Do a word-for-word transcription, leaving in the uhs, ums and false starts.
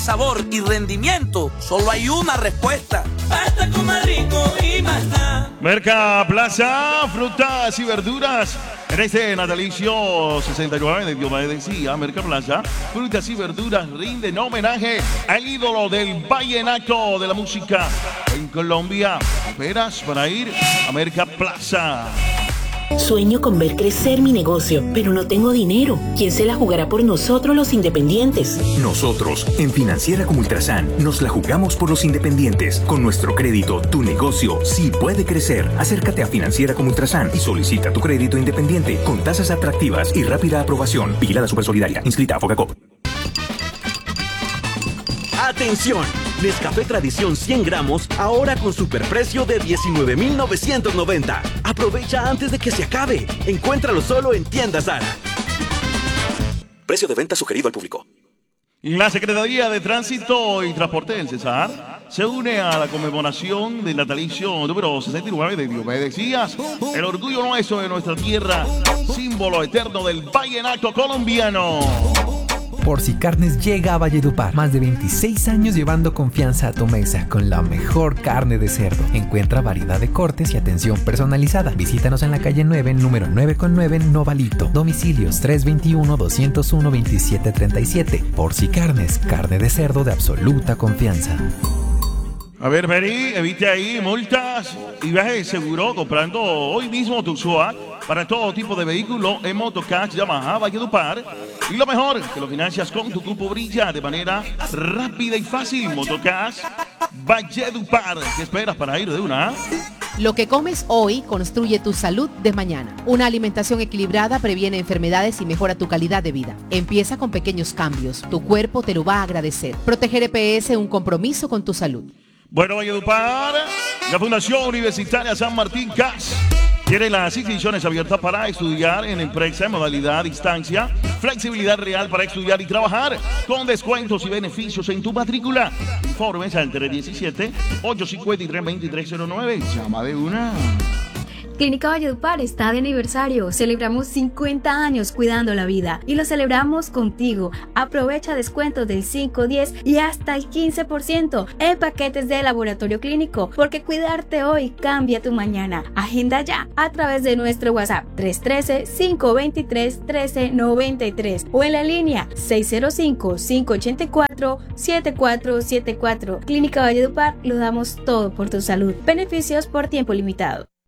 sabor y rendimiento, solo hay una respuesta. Pasta con más rico y más nada. Merca Plaza, frutas y verduras. En este natalicio sesenta y nueve de Diomedes decía, Merca Plaza, frutas y verduras rinden homenaje al ídolo del vallenato de la música en Colombia. ¿Esperas para ir a Merca Plaza? Sueño con ver crecer mi negocio, pero no tengo dinero. ¿Quién se la jugará por nosotros los independientes? Nosotros, en Financiera como Ultrasan, nos la jugamos por los independientes. Con nuestro crédito, tu negocio sí puede crecer. Acércate a Financiera como Ultrasan y solicita tu crédito independiente con tasas atractivas y rápida aprobación. Vigilada Supersolidaria. Inscrita a Fogacop. ¡Atención! Nescafé Tradición cien gramos, ahora con superprecio de diecinueve mil novecientos noventa. Aprovecha antes de que se acabe. Encuéntralo solo en Tiendas Zara. Precio de venta sugerido al público. La Secretaría de Tránsito y Transporte del Cesar se une a la conmemoración del natalicio número sesenta y nueve de Diomedes Díaz, el orgullo nuestro de nuestra tierra, símbolo eterno del vallenato colombiano. Porci Carnes llega a Valledupar. Más de veintiséis años llevando confianza a tu mesa con la mejor carne de cerdo. Encuentra variedad de cortes y atención personalizada. Visítanos en la calle nueve, número nueve con nueve, Novalito. Domicilios tres dos uno, dos cero uno, veintisiete treinta y siete. Porci Carnes, carne de cerdo de absoluta confianza. A ver, Mary, evite ahí multas y viaje seguro comprando hoy mismo tu S U A para todo tipo de vehículo en Motocash Yamaha Valledupar. Y lo mejor, que lo financias con tu cupo brilla de manera rápida y fácil. Motocash Valledupar. ¿Qué esperas para ir de una? Lo que comes hoy construye tu salud de mañana. Una alimentación equilibrada previene enfermedades y mejora tu calidad de vida. Empieza con pequeños cambios. Tu cuerpo te lo va a agradecer. Proteger E P S, un compromiso con tu salud. Bueno, Valledupar, la Fundación Universitaria San Martín C A S tiene las inscripciones abiertas para estudiar en empresa en modalidad a distancia, flexibilidad real para estudiar y trabajar, con descuentos y beneficios en tu matrícula. Informes al tres diecisiete, ocho cinco tres, dos tres cero nueve. Llama de una. Clínica Valledupar está de aniversario. Celebramos cincuenta años cuidando la vida y lo celebramos contigo. Aprovecha descuentos del cinco, diez y hasta el quince por ciento en paquetes de laboratorio clínico, porque cuidarte hoy cambia tu mañana. Agenda ya a través de nuestro WhatsApp tres uno tres, cinco dos tres, uno tres nueve tres o en la línea seis cero cinco, cinco ocho cuatro, siete cuatro siete cuatro. Clínica Valledupar, lo damos todo por tu salud. Beneficios por tiempo limitado.